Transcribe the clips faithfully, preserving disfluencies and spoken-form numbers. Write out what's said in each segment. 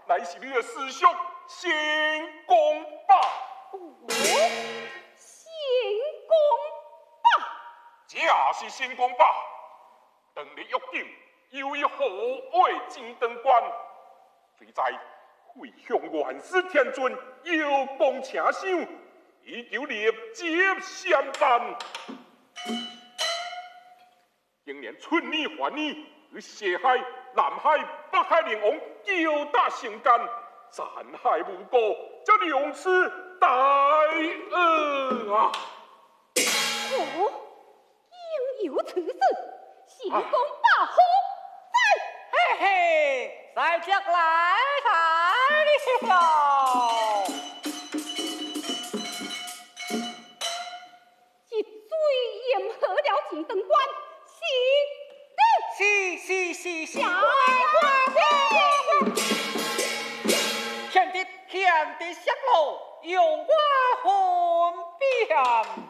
乃是你的师兄仙公霸。 哦，仙公霸， 正是仙公霸。当日约定，有以何为金灯关，虽在会向元始天尊邀功请赏，以求立接相伴。今年春年还年，与西海、南海、北海龙王交打相干，残害无辜，这两次大恩啊！ 哦，应有此事，仙公霸何在？ 嘿嘿，在这来来了。 一嘴淹合了金灯关， 是是是是， 下天地天地相路，用我分辨。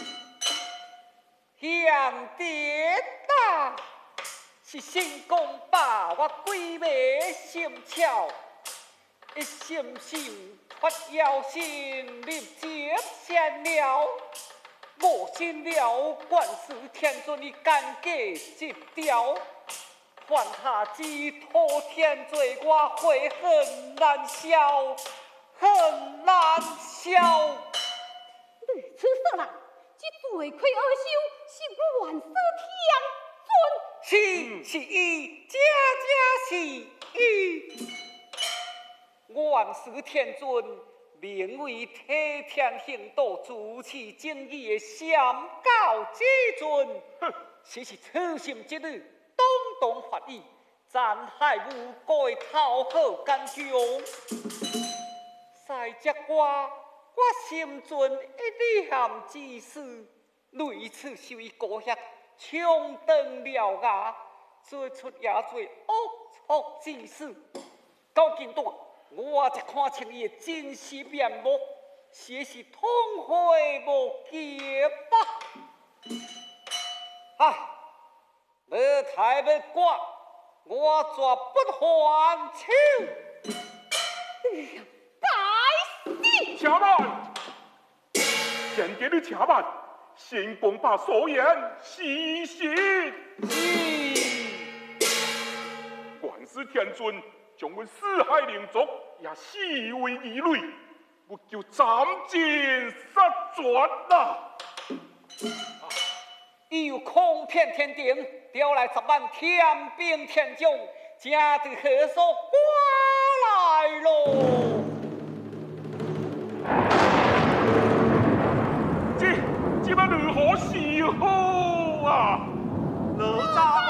天地大，是仙公把我鬼迷心窍，一心心发妖心，立接仙了。无心了，元始天尊的干戈一条，犯下之托天罪，我悔恨难消，恨难消。 如此说来，这罪魁恶首是元始天尊。 是是伊，家家是伊。元始天尊名为替天行道、主持正义的相告之尊， 哼， 此是此心之女，当当法义，残害无辜的讨好奸雄。在这我，我心存一念之思，类似受伊裹挟，冲断了牙，做出也做恶错之事。到今段。我才看清伊的真实面目，实是痛悔无结吧！唉，要抬要挂，我绝不还手。 该死！ 且慢，现在的且慢，仙公把所言是实。 是。 元始天尊。将阮四海灵族也视为异类，不求斩尽杀绝啦！ 伊有空骗天庭，调来十万天兵天将，正对何所刮来咯？ 这这要如何是好啊？ 哪吒！